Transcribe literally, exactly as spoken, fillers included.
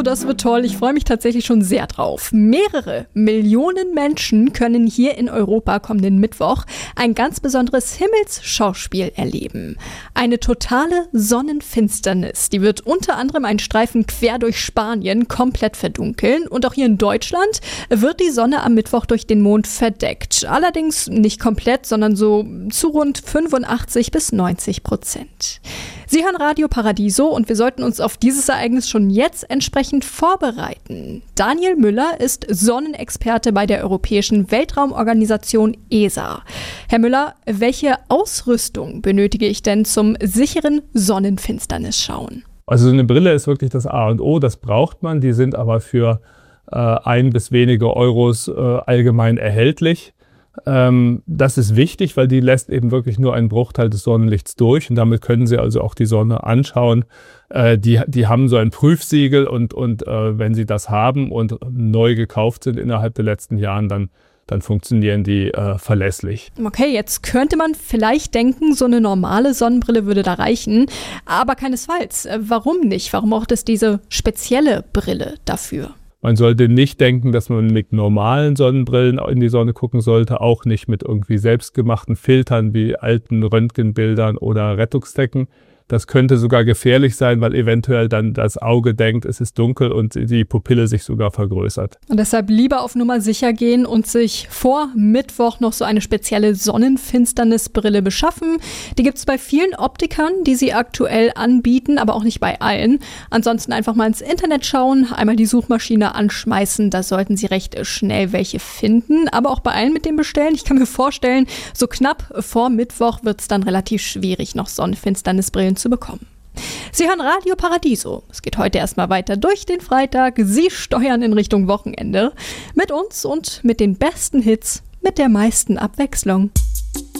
Oh, das wird toll. Ich freue mich tatsächlich schon sehr drauf. Mehrere Millionen Menschen können hier in Europa kommenden Mittwoch ein ganz besonderes Himmelsschauspiel erleben. Eine totale Sonnenfinsternis. Die wird unter anderem einen Streifen quer durch Spanien komplett verdunkeln. Und auch hier in Deutschland wird die Sonne am Mittwoch durch den Mond verdeckt. Allerdings nicht komplett, sondern so zu rund fünfundachtzig bis neunzig Prozent. Sie hören Radio Paradiso und wir sollten uns auf dieses Ereignis schon jetzt entsprechend vorbereiten. Daniel Müller ist Sonnenexperte bei der Europäischen Weltraumorganisation E S A. Herr Müller, welche Ausrüstung benötige ich denn zum sicheren Sonnenfinsternisschauen? Also so eine Brille ist wirklich das A und O, das braucht man. Die sind aber für äh, ein bis wenige Euros äh, allgemein erhältlich. Ähm, das ist wichtig, weil die lässt eben wirklich nur einen Bruchteil des Sonnenlichts durch und damit können Sie also auch die Sonne anschauen. Äh, die, die haben so ein Prüfsiegel und, und äh, wenn Sie das haben und neu gekauft sind innerhalb der letzten Jahren, dann, dann funktionieren die äh, verlässlich. Okay, jetzt könnte man vielleicht denken, so eine normale Sonnenbrille würde da reichen, aber keinesfalls. Warum nicht? Warum braucht es diese spezielle Brille dafür? Man sollte nicht denken, dass man mit normalen Sonnenbrillen in die Sonne gucken sollte, auch nicht mit irgendwie selbstgemachten Filtern wie alten Röntgenbildern oder Rettungsdecken. Das könnte sogar gefährlich sein, weil eventuell dann das Auge denkt, es ist dunkel und die Pupille sich sogar vergrößert. Und deshalb lieber auf Nummer sicher gehen und sich vor Mittwoch noch so eine spezielle Sonnenfinsternisbrille beschaffen. Die gibt es bei vielen Optikern, die sie aktuell anbieten, aber auch nicht bei allen. Ansonsten einfach mal ins Internet schauen, einmal die Suchmaschine anschmeißen, da sollten Sie recht schnell welche finden. Aber auch bei allen mit dem Bestellen. Ich kann mir vorstellen, so knapp vor Mittwoch wird es dann relativ schwierig, noch Sonnenfinsternisbrillen zu bekommen. Sie hören Radio Paradiso. Es geht heute erstmal weiter durch den Freitag. Sie steuern in Richtung Wochenende. Mit uns und mit den besten Hits, mit der meisten Abwechslung.